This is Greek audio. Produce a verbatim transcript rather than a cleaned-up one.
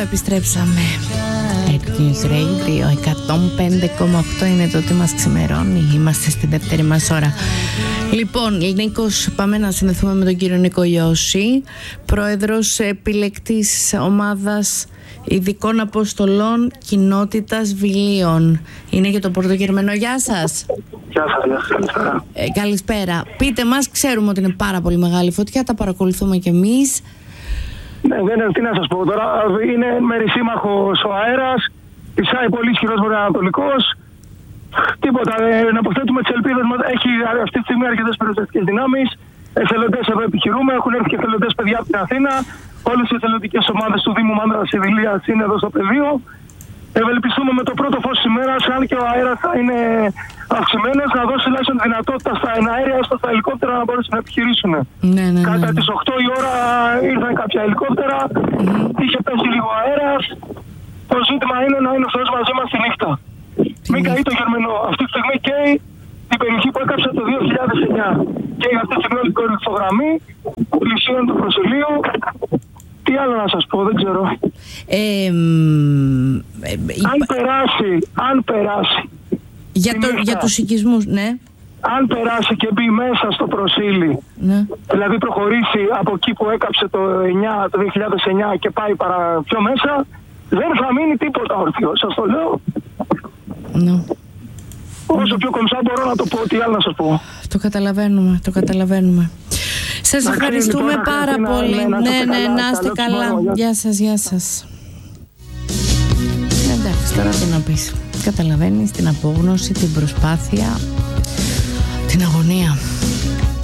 επιστρέψαμε. News Radio εκατόν πέντε κόμμα οκτώ είναι το τι μας ξημερώνει. Είμαστε στη δεύτερη μας ώρα. Λοιπόν, Νίκος, πάμε να συνδεθούμε με τον κύριο Νίκο Ιώση, πρόεδρος επιλεκτής ομάδας ειδικών αποστολών κοινότητας Βιλίων. Είναι για το Πρωτογερμανό. Γεια σας. Γεια σας, καλησπέρα. Ε, καλησπέρα. Πείτε μας, ξέρουμε ότι είναι πάρα πολύ μεγάλη φωτιά, τα παρακολουθούμε κι εμείς. Ναι, δεν είναι, τι να σας πω τώρα, είναι μερισύμμαχος ο αέρας, φυσάει πολύ ισχυρός βορειοανατολικός. Τίποτα, ε, να αποθέτουμε τις ελπίδες μας. Έχει αυτή τη στιγμή αρκετές περιοριστικές δυνάμεις. Εθελοντές εδώ επιχειρούμε, έχουν έρθει και εθελοντές παιδιά από την Αθήνα. Όλες οι εθελοντικές ομάδες του Δήμου Μάνδρας Σεβιλίας είναι εδώ στο πεδίο. Ευελπιστούμε με το πρώτο φως της ημέρας, αν και ο αέρας θα είναι αυξημένος, να δώσει τουλάχιστον δυνατότητα στα εναέρια έστω στα ελικόπτερα να μπορέσουν να επιχειρήσουν. Ναι, ναι, ναι. Κατά τις οκτώ η ώρα ήρθαν κάποια ελικόπτερα, mm-hmm. είχε πέσει λίγο αέρας. Το ζήτημα είναι να είναι ο Θεός μαζί μας τη νύχτα. Μην καεί το Γερμανό. Αυτή τη στιγμή καίει την περιοχή που έκαψε το δύο χιλιάδες εννιά. Και αυτή τη στιγμή όλη την κορυφογραμμή, πλησίων του προσιλίου. Τι άλλο να σας πω, δεν ξέρω. Ε, ε, αν υπά... περάσει, αν περάσει. Για, το, για τους οικισμούς, ναι. Αν περάσει και μπει μέσα στο προσίλι, ναι. Δηλαδή προχωρήσει από εκεί που έκαψε το, εννιά, το δύο χιλιάδες εννιά και πάει παρα πιο μέσα, δεν θα μείνει τίποτα όρθιο, σας το λέω. Ναι. Όσο πιο κομψά μπορώ να το πω, τι άλλο να σας πω. Το καταλαβαίνουμε, το καταλαβαίνουμε. Σας να ευχαριστούμε λοιπόν, πάρα να, πολύ. Ναι, ναι, ναι, να είστε καλά. καλά. Γεια σας, γεια σας. Εντάξει, τώρα τι να πεις. Καταλαβαίνεις την απόγνωση, την προσπάθεια, την αγωνία.